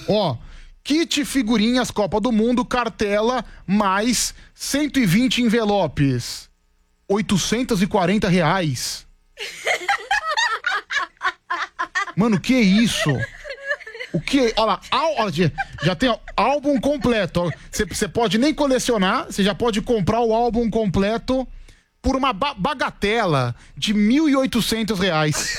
Ó, kit figurinhas Copa do Mundo, cartela, mais 120 envelopes. R$840. Mano, que isso? O que? Olha lá, já tem álbum completo. Você pode nem colecionar, você já pode comprar o álbum completo por uma bagatela de R$1.800.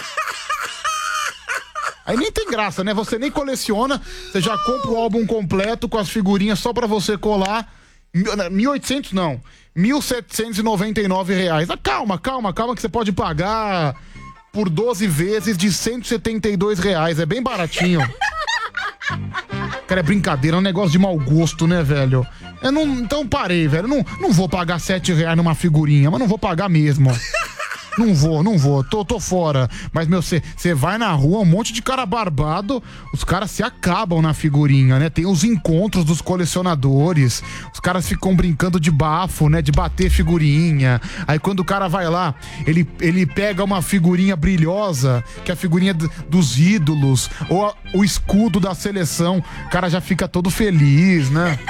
Aí nem tem graça, né? Você nem coleciona, você já compra o álbum completo com as figurinhas só pra você colar. 1.800 não, R$1.799. Calma, que você pode pagar por 12 vezes de R$172. É bem baratinho. Cara, é brincadeira, é um negócio de mau gosto, né, velho? Então parei, velho. Não vou pagar R$7 numa figurinha, mas não vou pagar mesmo. Não vou, tô fora. Mas, meu, você vai na rua, um monte de cara barbado, os caras se acabam na figurinha, né? Tem os encontros dos colecionadores, os caras ficam brincando de bafo, né? De bater figurinha. Aí quando o cara vai lá, ele pega uma figurinha brilhosa, que é a figurinha dos ídolos, ou o escudo da seleção, o cara já fica todo feliz, né?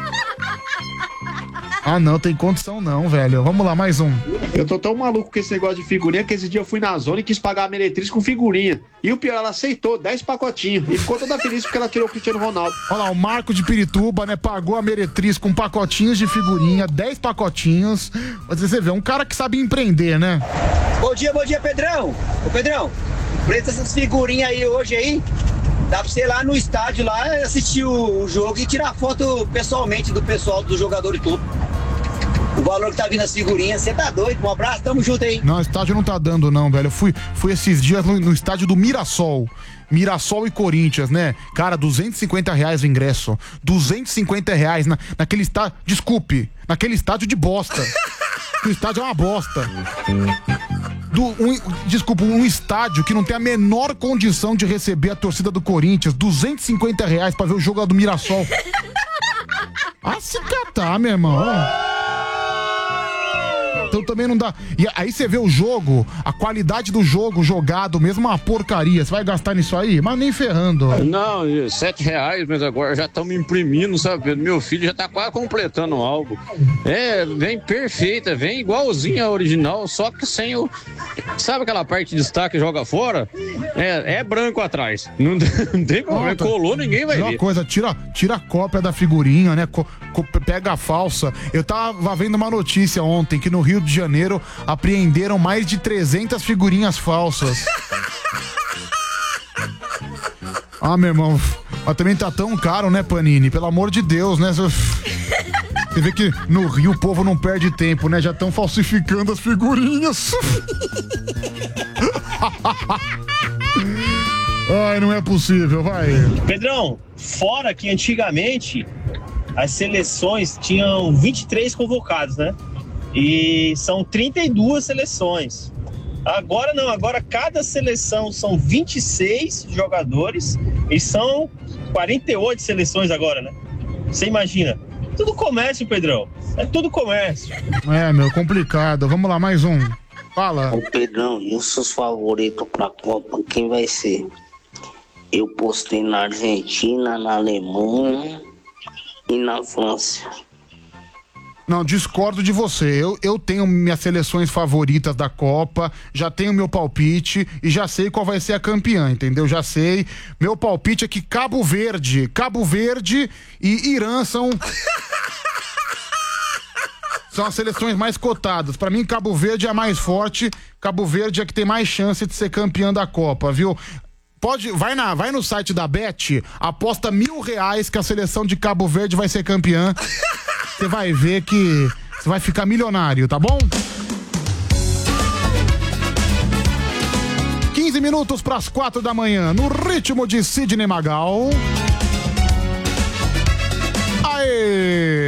Ah, não, tem condição não, velho. Vamos lá, mais um. Eu tô tão maluco com esse negócio de figurinha que esse dia eu fui na zona e quis pagar a meretriz com figurinha. E o pior, ela aceitou 10 pacotinhos. E ficou toda feliz porque ela tirou o Cristiano Ronaldo. Olha lá, o Marco de Pirituba, né, pagou a meretriz com pacotinhos de figurinha, 10 pacotinhos. Mas você vê, um cara que sabe empreender, né? Bom dia, Pedrão. Ô, Pedrão, presta essas figurinhas aí hoje aí. Dá pra você ir lá no estádio lá, assistir o jogo e tirar foto pessoalmente do pessoal, do jogador e tudo. O valor que tá vindo as figurinhas, você tá doido? Um abraço, tamo junto aí. Não, estádio não tá dando não, velho. Eu fui esses dias no estádio do Mirassol e Corinthians, né? Cara, R$250 o ingresso. R$250 naquele estádio, desculpe, naquele estádio de bosta. O estádio é uma bosta. Um estádio que não tem a menor condição de receber a torcida do Corinthians, R$250 pra ver o jogo lá do Mirassol. Ah, se catar, meu irmão. Então também não dá. E aí você vê o jogo, a qualidade do jogo jogado, mesmo uma porcaria. Você vai gastar nisso aí? Mas nem ferrando. Não, R$7, mas agora já estão me imprimindo, sabe? Meu filho já tá quase completando o álbum. Vem perfeita, vem igualzinha a original, só que sem o... Sabe aquela parte de destaque que joga fora? É branco atrás. Não tem problema, colou, ninguém vai ver. Uma coisa, tira a cópia da figurinha, né? Pega a falsa. Eu tava vendo uma notícia ontem que no Rio de Janeiro apreenderam mais de 300 figurinhas falsas. Ah, meu irmão, mas também tá tão caro, né, Panini? Pelo amor de Deus, né? Você vê que no Rio o povo não perde tempo, né? Já estão falsificando as figurinhas. Ai, não é possível, vai. Pedrão, fora que antigamente as seleções tinham 23 convocados, né? E são 32 seleções. Agora não, agora cada seleção são 26 jogadores e são 48 seleções agora, né? Você imagina? Tudo comércio, Pedrão. É tudo comércio. Meu, complicado. Vamos lá, mais um. Fala. Ô, Pedrão, e os seus favoritos pra Copa, quem vai ser? Eu postei na Argentina, na Alemanha e na França. Não, discordo de você. Eu tenho minhas seleções favoritas da Copa, já tenho meu palpite e já sei qual vai ser a campeã, entendeu? Já sei. Meu palpite é que Cabo Verde e Irã são as seleções mais cotadas. Pra mim, Cabo Verde é a mais forte. Cabo Verde é que tem mais chance de ser campeã da Copa, viu? Vai no site da Bet, aposta R$1.000 que a seleção de Cabo Verde vai ser campeã. Você vai ver que você vai ficar milionário, tá bom? 15 minutos para as 4 da manhã, no ritmo de Sidney Magal. Aê!